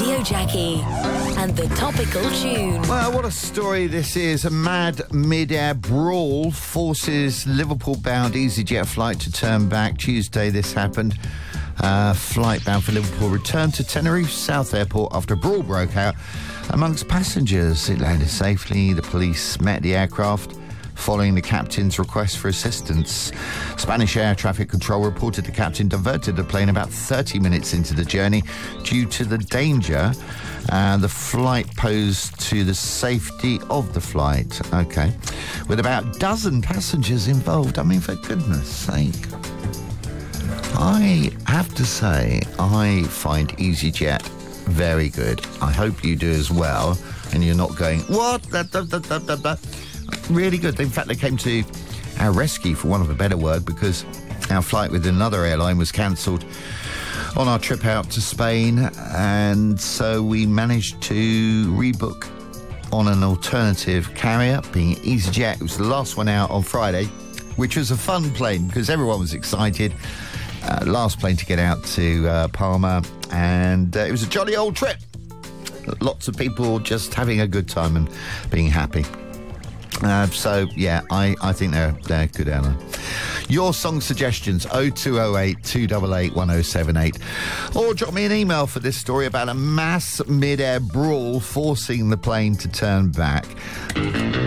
Radio Jackie and the topical tune. Well, what a story this is. A mad mid-air brawl forces Liverpool-bound EasyJet flight to turn back. Tuesday this happened. Flight bound for Liverpool returned to Tenerife South Airport after a brawl broke out amongst passengers. It landed safely. The police met the aircraft following the captain's request for assistance. Spanish air traffic control reported the captain diverted the plane about 30 minutes into the journey due to the danger the flight posed to the safety of the flight. Okay. With about a dozen passengers involved. I mean, for goodness sake. I have to say, I find EasyJet very good. I hope you do as well. And you're not going, what? Really good. In fact, they came to our rescue, for want of a better word, because our flight with another airline was cancelled on our trip out to Spain, and so we managed to rebook on an alternative carrier, being EasyJet. It was the last one out on Friday, which was a fun plane because everyone was excited. Last plane to get out to Palma, and it was a jolly old trip. Lots of people just having a good time and being happy. So, yeah, I think they're a good airline. Your song suggestions, 0208 288 1078. Or drop me an email for this story about a mass mid-air brawl forcing the plane to turn back.